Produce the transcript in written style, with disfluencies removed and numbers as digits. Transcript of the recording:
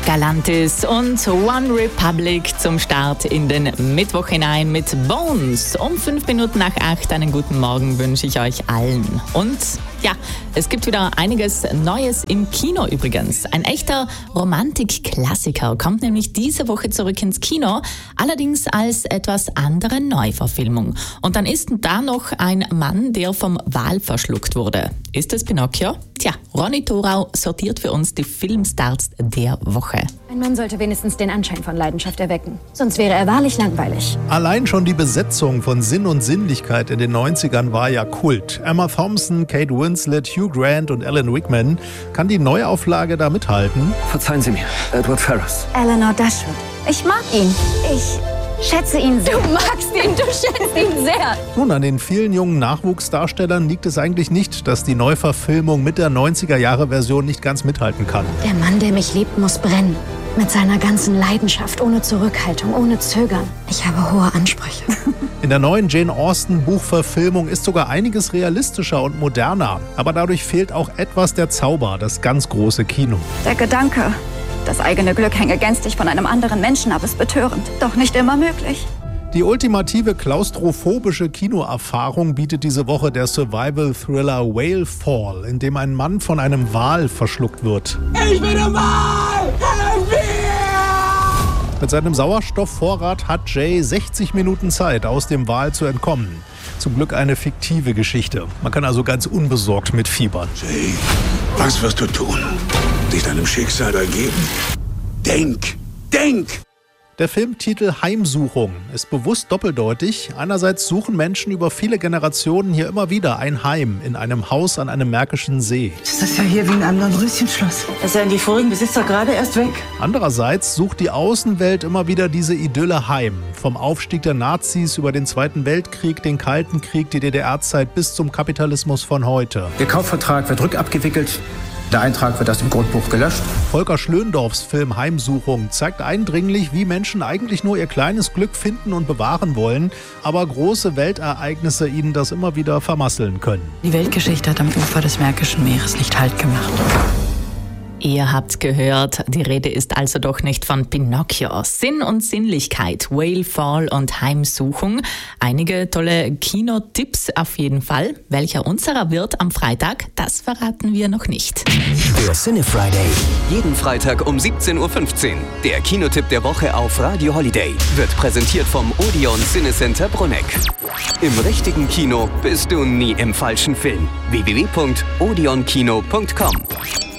Galantis und One Republic zum Start in den Mittwoch hinein mit Bones. Um 5 Minuten nach 8 einen guten Morgen wünsche ich euch allen. Und ja, es gibt wieder einiges Neues im Kino übrigens. Ein echter Romantik-Klassiker kommt nämlich diese Woche zurück ins Kino, allerdings als etwas andere Neuverfilmung. Und dann ist da noch ein Mann, der vom Wal verschluckt wurde. Ist es Pinocchio? Tja, Ronny Thorau sortiert für uns die Filmstarts der Woche. Ein Mann sollte wenigstens den Anschein von Leidenschaft erwecken. Sonst wäre er wahrlich langweilig. Allein schon die Besetzung von Sinn und Sinnlichkeit in den 90ern war ja Kult. Emma Thompson, Kate Winslet, Hugh Grant und Alan Rickman. Kann die Neuauflage da mithalten? Verzeihen Sie mir, Edward Ferrars. Eleanor Dashwood. Ich mag ihn. Ich schätze ihn sehr. Du magst ihn, du schätzt ihn sehr. Nun, an den vielen jungen Nachwuchsdarstellern liegt es eigentlich nicht, dass die Neuverfilmung mit der 90er-Jahre-Version nicht ganz mithalten kann. Der Mann, der mich liebt, muss brennen. Mit seiner ganzen Leidenschaft, ohne Zurückhaltung, ohne Zögern. Ich habe hohe Ansprüche. In der neuen Jane Austen-Buchverfilmung ist sogar einiges realistischer und moderner. Aber dadurch fehlt auch etwas der Zauber, das ganz große Kino. Der Gedanke, das eigene Glück hänge gänzlich von einem anderen Menschen ab, ist betörend. Doch nicht immer möglich. Die ultimative klaustrophobische Kinoerfahrung bietet diese Woche der Survival-Thriller Whale Fall, in dem ein Mann von einem Wal verschluckt wird. Ich bin ein Wal! Helf mir! Mit seinem Sauerstoffvorrat hat Jay 60 Minuten Zeit, aus dem Wal zu entkommen. Zum Glück eine fiktive Geschichte. Man kann also ganz unbesorgt mitfiebern. Jay, was wirst du tun? Dich deinem Schicksal ergeben? Denk! Der Filmtitel Heimsuchung ist bewusst doppeldeutig. Einerseits suchen Menschen über viele Generationen hier immer wieder ein Heim in einem Haus an einem märkischen See. Das ist ja hier wie in einem Dornröschenschloss. Es seien die vorigen Besitzer gerade erst weg. Andererseits sucht die Außenwelt immer wieder diese Idylle heim. Vom Aufstieg der Nazis über den Zweiten Weltkrieg, den Kalten Krieg, die DDR-Zeit bis zum Kapitalismus von heute. Der Kaufvertrag wird rückabgewickelt. Der Eintrag wird aus dem Grundbuch gelöscht. Volker Schlöndorffs Film Heimsuchung zeigt eindringlich, wie Menschen eigentlich nur ihr kleines Glück finden und bewahren wollen, aber große Weltereignisse ihnen das immer wieder vermasseln können. Die Weltgeschichte hat am Ufer des Märkischen Meeres nicht Halt gemacht. Ihr habt gehört, die Rede ist also doch nicht von Pinocchio. Sinn und Sinnlichkeit, Whale Fall und Heimsuchung. Einige tolle Kinotipps auf jeden Fall. Welcher unserer wird am Freitag, das verraten wir noch nicht. Der Cine Friday. Jeden Freitag um 17.15 Uhr. Der Kinotipp der Woche auf Radio Holiday. Wird präsentiert vom Odeon Cinecenter Bruneck. Im richtigen Kino bist du nie im falschen Film. www.odeonkino.com